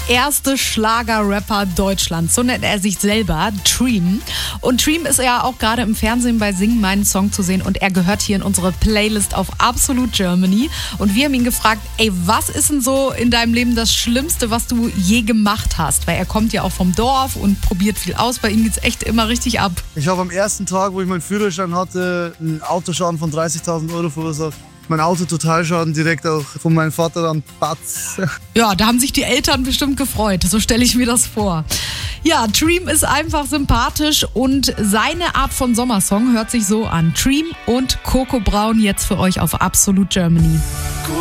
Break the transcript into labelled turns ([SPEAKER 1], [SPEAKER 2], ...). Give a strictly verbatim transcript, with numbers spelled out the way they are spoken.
[SPEAKER 1] erste Schlager-Rapper Deutschlands. So nennt er sich selber, Dream. Und Dream ist ja auch gerade im Fernsehen bei Sing meinen Song zu sehen und er gehört hier in unsere Playlist auf Absolute Germany. Und wir haben ihn gefragt, ey, was ist denn so in deinem Leben das Schlimmste, was du je gemacht hast? Weil er kommt ja auch vom Dorf und probiert viel aus. Bei ihm geht's echt immer richtig ab.
[SPEAKER 2] Ich habe am ersten Tag, wo ich meinen Führerschein hatte, einen Autoschaden von dreißigtausend Euro verursacht. Mein Auto Totalschaden direkt auch von meinem Vater dann Batz.
[SPEAKER 1] Ja, da haben sich die Eltern bestimmt gefreut. So stelle ich mir das vor. Ja, Dream ist einfach sympathisch und seine Art von Sommersong hört sich so an. Dream und Coco Braun jetzt für euch auf Absolute Germany.